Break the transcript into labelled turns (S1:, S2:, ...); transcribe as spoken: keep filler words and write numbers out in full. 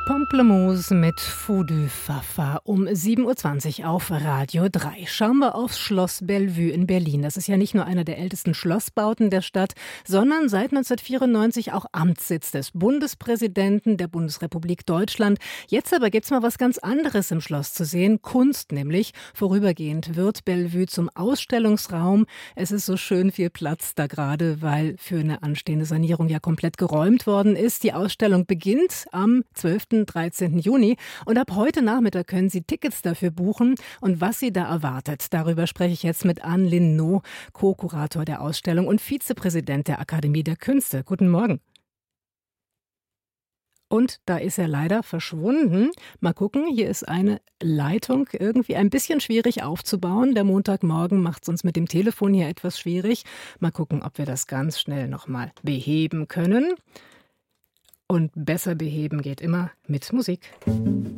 S1: Pamplemousse mit Fou du Fafa um sieben Uhr zwanzig auf Radio drei. Schauen wir aufs Schloss Bellevue in Berlin. Das ist ja nicht nur einer der ältesten Schlossbauten der Stadt, sondern seit neunzehnhundertvierundneunzig auch Amtssitz des Bundespräsidenten der Bundesrepublik Deutschland. Jetzt aber gibt's mal was ganz anderes im Schloss zu sehen. Kunst nämlich. Vorübergehend wird Bellevue zum Ausstellungsraum. Es ist so schön viel Platz da gerade, weil für eine anstehende Sanierung ja komplett geräumt worden ist. Die Ausstellung beginnt am zwölften, dreizehnten Juni und ab heute Nachmittag können Sie Tickets dafür buchen und was Sie da erwartet. Darüber spreche ich jetzt mit Anne Lindenau, Co-Kurator der Ausstellung und Vizepräsident der Akademie der Künste. Guten Morgen. Und da ist er leider verschwunden. Mal gucken, hier ist eine Leitung irgendwie ein bisschen schwierig aufzubauen. Der Montagmorgen macht es uns mit dem Telefon hier etwas schwierig. Mal gucken, ob wir das ganz schnell nochmal beheben können. Und besser beheben geht immer mit Musik.